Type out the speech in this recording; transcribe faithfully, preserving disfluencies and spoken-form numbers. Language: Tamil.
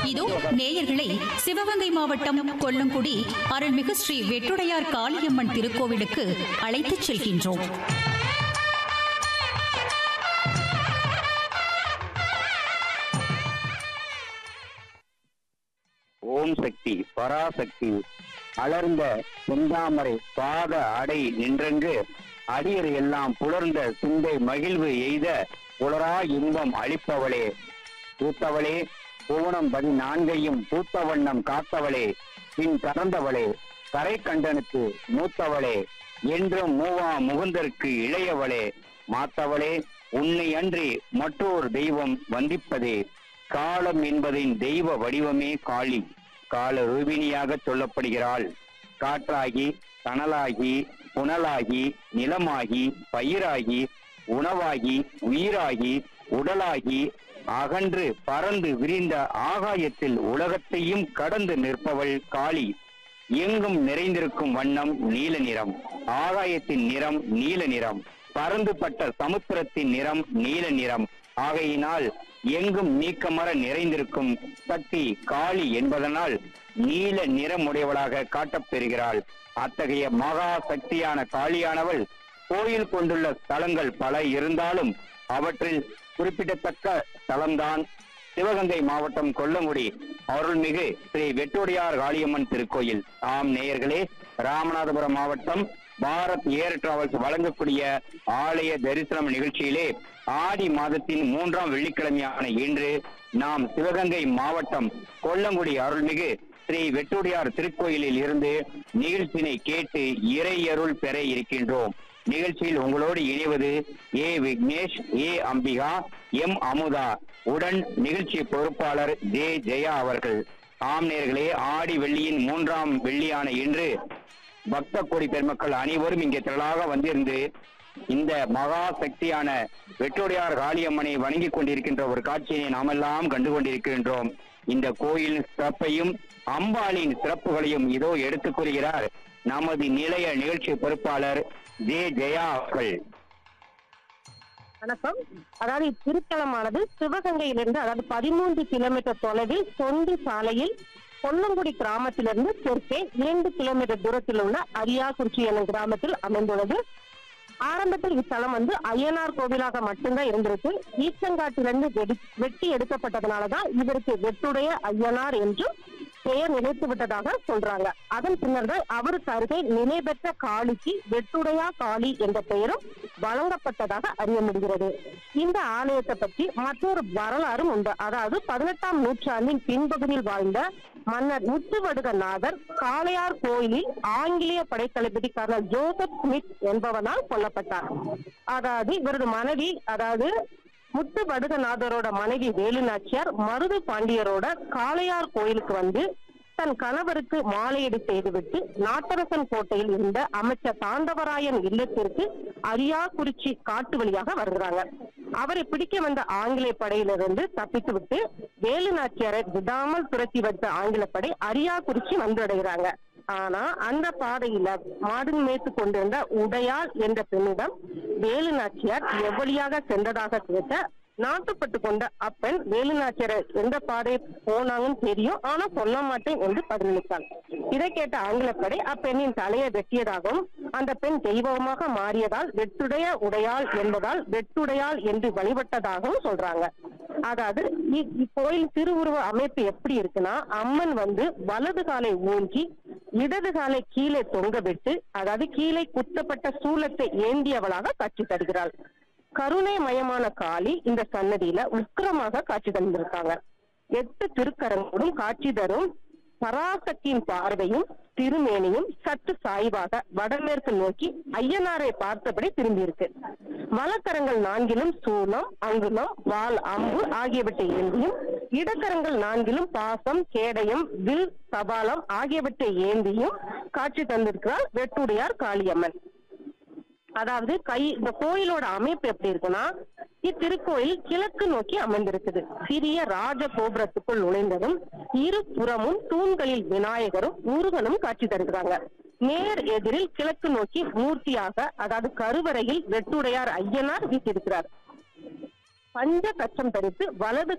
இதோ நேயர்களை சிவகங்கை மாவட்டம் கொல்லங்குடி அருள்மிகு ஸ்ரீ வெட்டுடையார் காளியம்மன் திருக்கோவிலுக்கு அழைத்துச் செல்கின்றோம். ஓம் சக்தி பராசக்தி அலர்ந்த செந்தாமரை பாத அடை நின்றங்கு அடியர் எல்லாம் புலர்ந்த சிந்தை மகிழ்வு எய்த புலரா இன்பம் அளிப்பவளே, பூத்தவளே, புவனம் பதினான்கையும் பூத்த வண்ணம் காத்தவளே, பின் கறந்தவளே, கரை கண்டனுக்கு மூத்தவளே, என்றும் மூவா முகுந்தற்கு இளையவளே, மாத்தவளே, உன்னை அன்றி மற்றொரு தெய்வம் வந்திப்பதே. காலம் என்பதின் தெய்வ வடிவமே காளி. கால ரூபிணியாக சொல்லப்படுகிறாள். காற்றாகி, தணலாகி, புனலாகி, நிலமாகி, பயிராகி, உணவாகி, உயிராகி, உடலாகி, அகன்று பறந்து விரிந்த ஆகாயத்தில் உலகத்தையும் கடந்து நிற்பவள் காளி. எங்கும் நிறைந்திருக்கும் வண்ணம் நீல நிறம். ஆகாயத்தின் நிறம் நீல நிறம். பறந்துபட்ட சமுத்திரத்தின் நிறம் நீல நிறம். ஆகையினால் எங்கும் நீக்கமர நிறைந்திருக்கும் சக்தி காளி என்பதனால் நீல நிறமுடையவளாக காட்டப்பெறுகிறாள். அத்தகைய மகா சக்தியான காளியானவள் கோயில் கொண்டுள்ள ஸ்தலங்கள் பல இருந்தாலும் அவற்றில் குறிப்பிடத்தக்க ஸ்தலம்தான் சிவகங்கை மாவட்டம் கொல்லங்குடி அருள்மிகு ஸ்ரீ வெட்டுடையார் காளியம்மன் திருக்கோயில். ஆம் நேயர்களே, ராமநாதபுரம் மாவட்டம் பாரத் ஏர் டிராவல்ஸ் வழங்கக்கூடிய ஆலய தரிசனம் நிகழ்ச்சியிலே ஆடி மாதத்தின் மூன்றாம் வெள்ளிக்கிழமையான இன்று நாம் சிவகங்கை மாவட்டம் கொல்லங்குடி அருள்மிகு ஸ்ரீ வெட்டுடையார் திருக்கோயிலில் இருந்து நிகழ்ச்சியினை கேட்டு இறையருள் பெற இருக்கின்றோம். நிகழ்ச்சியில் உங்களோடு இணைவது ஏ விக்னேஷ், ஏ அம்பிகா, எம் அமுதா, உடன் நிகழ்ச்சி பொறுப்பாளர் ஜே ஜெயா அவர்கள். ஆம் நேயர்களே, ஆடி வெள்ளியின் மூன்றாம் வெள்ளியான இன்று பக்த கோடி பெருமக்கள் அனைவரும் இங்கே திரளாக வந்திருந்து இந்த மகா சக்தியான வெட்டுடையார் காளியம்மனை வணங்கி கொண்டிருக்கின்ற ஒரு காட்சியை நாமெல்லாம் கண்டு கொண்டிருக்கின்றோம். இந்த கோயிலின் சிறப்பையும் அம்பாளின் சிறப்புகளையும் இதோ எடுத்துக் கூறுகிறார் நமது நிலைய நிகழ்ச்சி பொறுப்பாளர் ஜே ஜெயா அவர்கள். வணக்கம். அதாவது இத்திருத்தலமானது சிவகங்கையிலிருந்து அதாவது பதிமூன்று கிலோமீட்டர் தொலைவில் தொண்டி சாலையில் கொல்லங்குடி கிராமத்திலிருந்து தெற்கே இரண்டு கிலோமீட்டர் தூரத்தில் உள்ள அரியாக்குறிச்சி எனும் கிராமத்தில் அமைந்துள்ளது. ஆரம்பத்தில் இத்தலம் வந்து ஐயனார் கோவிலாக மட்டும்தான் இருந்திருக்கு. ஈச்சங்காட்டிலிருந்து வெட்டி எடுக்கப்பட்டதுனாலதான் இதற்கு வெட்டுடைய ஐயனார் என்று பெயர் நினைத்து விட்டதாக சொல்றாங்க. அதன் பின்னர் தான் அவருக்கு அருகே நிலை பெற்ற காளிக்கு வெட்டுடையா காளி என்ற பெயரும் வழங்கப்பட்டதாக அறிய முடிகிறது. இந்த ஆலயத்தை பற்றி மற்றொரு வரலாறும் உண்டு. அதாவது பதினெட்டாம் நூற்றாண்டின் பின்பகுதியில் வாழ்ந்த மன்னர் முத்துவடுகநாதர் காளையார் கோயிலில் ஆங்கிலேய படைத்தளபதி கர்னல் ஜோசப் ஸ்மித் என்பவனால் கொல்லப்பட்டார். அதாவது இவரது மனைவி அதாவது முத்து வடுகநாதரோட மனைவி வேலுநாச்சியார் மருது பாண்டியரோட காளையார் கோயிலுக்கு வந்து தன் கணவருக்கு மாலையீடு செய்துவிட்டு நாட்டரசன் கோட்டையில் இருந்த அமைச்சர் தாண்டவராயன் இல்லத்திற்கு அரியாக்குறிச்சி காட்டு வழியாக வருகிறாங்க. அவரை பிடிக்க வந்த ஆங்கிலேய படையிலிருந்து தப்பித்து விட்டு வேலுநாச்சியாரை விடாமல் துரத்தி வந்த ஆங்கில படை அரியாக்குறிச்சி வந்தடைகிறாங்க. ஆனா அந்த பாதையில மாடு மேய்த்து கொண்டிருந்த உடையாள் என்ற பெண்ணிடம் வேலுநாச்சியார் எவ்வளியாக சென்றதாக கேட்ட நாட்டுப்பட்டு கொண்ட அப்பெண் வேலுநாச்சியார் எந்த பாதை போனாங்கன்னு தெரியும், ஆனா சொல்ல மாட்டேன் என்று பதிலளித்தாள். இதை கேட்ட ஆங்கிலப்படை அப்பெண்ணின் தலையை வெட்டியதாகவும் அந்த பெண் தெய்வமாக மாறியதால் வெட்டுடைய உடையாள் என்பதால் வெட்டுடையாள் என்று வழிபட்டதாகவும் சொல்றாங்க. அதாவது இக்கோயில் திருவுருவ அமைப்பு எப்படி இருக்குன்னா, அம்மன் வந்து வலது காலை ஊன்றி இடது காலை கீழே தொங்க விட்டு அதாவது கீழே குத்தப்பட்ட சூலத்தை ஏந்தியவளாக காட்சி தருகிறாள். கருணை மயமான காளி இந்த சன்னதியில உக்கிரமாக காட்சி தந்திருக்காங்க. எட்டு திருக்கரங்களும் காட்சி தரும் பராசக்தியின் பார்வையும் திருமேனியும் சற்று சாய்வாக வடமேற்கு நோக்கி ஐயனாரை பார்த்தபடி திரும்பி இருக்கு. வலக்கரங்கள் நான்கிலும் சூலம், அங்குலம், வாள், அம்பு ஆகியவற்றை ஏந்தியும் இடக்கரங்கள் நான்கிலும் பாசம், கேடயம், வில், சபாலம் ஆகியவற்றை ஏந்தியும் காட்சி தந்திருக்கிறார் வெட்டுடையார் காளியம்மன். அதாவது கை இந்த கோயிலோட அமைப்பு எப்படி இருக்குன்னா, இத்திருக்கோயில் கிழக்கு நோக்கி அமைந்திருக்குது. சிறிய ராஜ கோபுரத்துக்குள் நுழைந்ததும் இரு புறமும் தூண்களில் விநாயகரும் முருகனும் காட்சி தருகிறாங்க. நேர் எதிரில் கிழக்கு நோக்கி மூர்த்தியாக அதாவது கருவறையில் வெட்டுடையார் ஐயனார் வீட்டிருக்கிறார். பஞ்ச கச்சம் தரித்து வலது